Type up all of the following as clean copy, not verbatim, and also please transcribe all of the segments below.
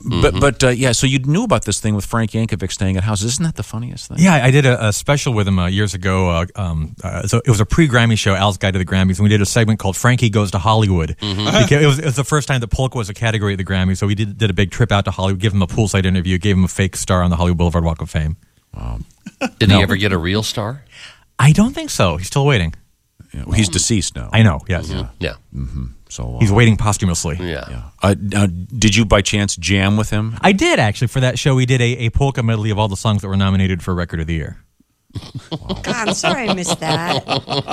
But so you knew about this thing with Frank Yankovic staying at house. Isn't that the funniest thing? Yeah, I did a special with him years ago. So it was a pre-Grammy show, Al's Guide to the Grammys, and we did a segment called Frankie Goes to Hollywood. Because it was the first time that polka was a category at the Grammys, so we did a big trip out to Hollywood, gave him a poolside interview, gave him a fake star on the Hollywood Boulevard Walk of Fame. Wow. Did he ever get a real star? I don't think so. He's still waiting. Yeah, well, he's deceased now. I know, yes. Yeah. So he's waiting posthumously. Yeah. Did you by chance jam with him? I did, actually. For that show, we did a polka medley of all the songs that were nominated for Record of the Year. God, I'm sorry I missed that.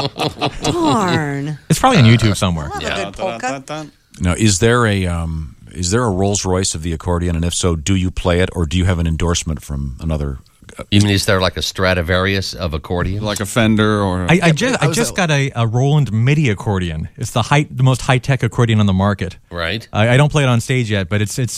Darn. It's probably on YouTube somewhere. I love a good polka. Now, is there a Rolls Royce of the accordion, and if so, do you play it, or do you have an endorsement from another? You mean, is there like a Stradivarius of accordion? Like a Fender or... I just got a Roland MIDI accordion. It's the most high-tech accordion on the market. Right. I don't play it on stage yet, but it's pretty...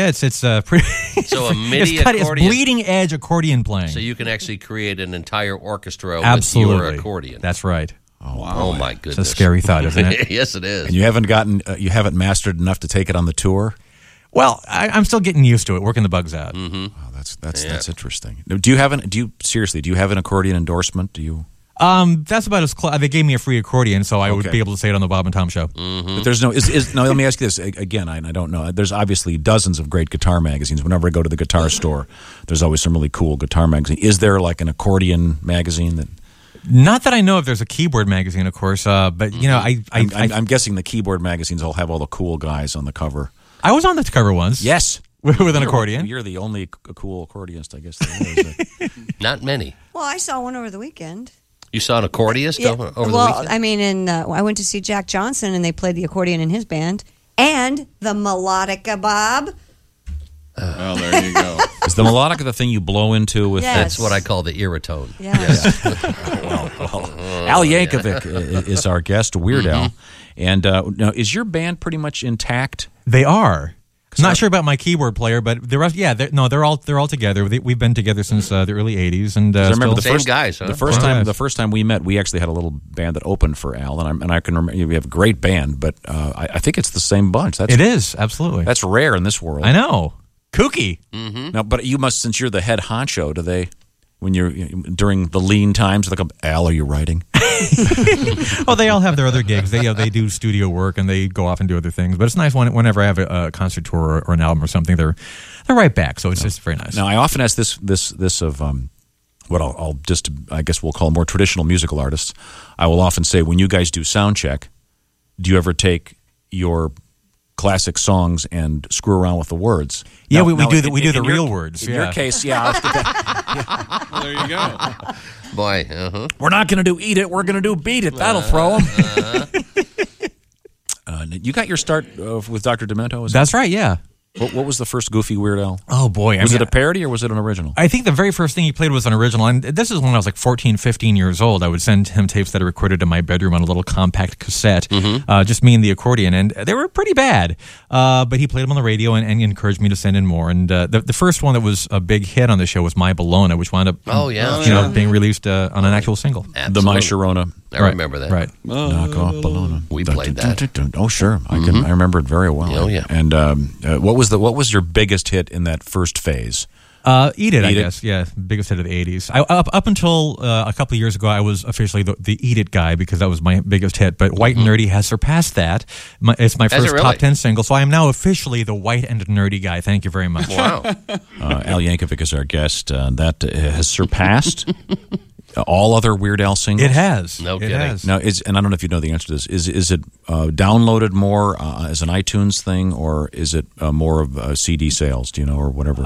So a MIDI accordion? It's bleeding-edge accordion playing. So you can actually create an entire orchestra Absolutely. with your accordion. That's right. Oh my goodness. It's a scary thought, isn't it? Yes, it is. And you haven't mastered enough to take it on the tour? Well, I'm still getting used to it, working the bugs out. Oh, that's interesting. Do you have an accordion endorsement? Do you? That's about as close. They gave me a free accordion, so I would be able to say it on the Bob and Tom show. But there's no. No, let me ask you this again. I don't know. There's obviously dozens of great guitar magazines. Whenever I go to the guitar store, there's always some really cool guitar magazine. Is there like an accordion magazine that? Not that I know of. There's a keyboard magazine, of course, but I'm guessing the keyboard magazines all have all the cool guys on the cover. I was on the cover once. Yes. With an accordion. You're the only cool accordionist, I guess, there is. Not many. Well, I saw one over the weekend. You saw an accordionist over the weekend? Well, I mean, I went to see Jack Johnson, and they played the accordion in his band. And the melodica, Bob. Well, there you go. Is the melodica the thing you blow into with? Yes. That's what I call the irritone. Yes. Al Yankovic is our guest, Weird Al. And now, is your band pretty much intact? They are. Not sure about my keyboard player, but the rest, they're all together. We've been together since the early '80s, and I remember the same first guys. Huh? The first time we met, we actually had a little band that opened for Al, and I can remember we have a great band, but I think it's the same bunch. It is absolutely. That's rare in this world. I know, kooky. Now, but you must, since you're the head honcho, do they? When you're during the lean times, they come, Al, are you writing? Well, they all have their other gigs. They do studio work and they go off and do other things. But it's nice whenever I have a concert tour or an album or something, they're right back. So it's just very nice. Now, I often ask this of what I guess we'll call more traditional musical artists. I will often say, when you guys do sound check, do you ever take your classic songs and screw around with the words? Yeah, we do the real words. In your case, yeah. There you go. Boy, We're not going to do Eat It. We're going to do Beat It. That'll throw them. You got your start with Dr. Demento? That's right, yeah. What was the first Goofy Weird Al? Oh, boy. Was it a parody or was it an original? I think the very first thing he played was an original. And this is when I was like 14, 15 years old. I would send him tapes that I recorded in my bedroom on a little compact cassette, just me and the accordion. And they were pretty bad. But he played them on the radio and encouraged me to send in more. And the first one that was a big hit on the show was My Bologna, which wound up being released on an actual single. Absolutely. The My Sharona. I remember that. Right. Knock off Bologna. We played that. Oh, sure. I remember it very well. Oh, yeah. And what was your biggest hit in that first phase? Eat It, I guess. Yeah, biggest hit of the 80s. Up until a couple of years ago, I was officially the Eat It guy because that was my biggest hit. But White and Nerdy has surpassed that. It's my first top 10 single, so I am now officially the White and Nerdy guy. Thank you very much. Wow. Al Yankovic is our guest. That has surpassed all other Weird Al singles? It has. No kidding. It has. Now, and I don't know if you know the answer to this. Is it downloaded more as an iTunes thing, or is it more of CD sales? Do you know, or whatever?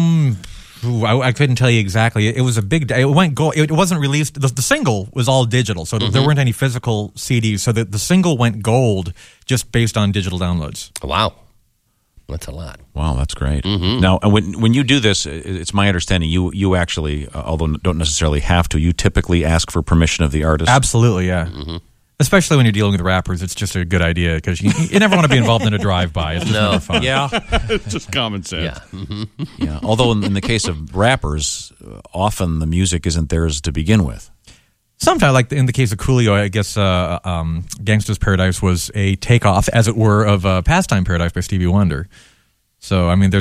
I couldn't tell you exactly. It was a big. It went gold. It wasn't released. The single was all digital, so there weren't any physical CDs. So the single went gold just based on digital downloads. Wow. That's a lot. Wow, that's great. Now, when you do this, it's my understanding you actually, although don't necessarily have to, you typically ask for permission of the artist. Absolutely, yeah. Especially when you're dealing with rappers, it's just a good idea because you never want to be involved in a drive-by. It's just never fun. Yeah, It's just common sense. Yeah. yeah. Although in the case of rappers, often the music isn't theirs to begin with. Sometimes, like in the case of Coolio, I guess Gangsta's Paradise was a takeoff, as it were, of Pastime Paradise by Stevie Wonder. So, I mean,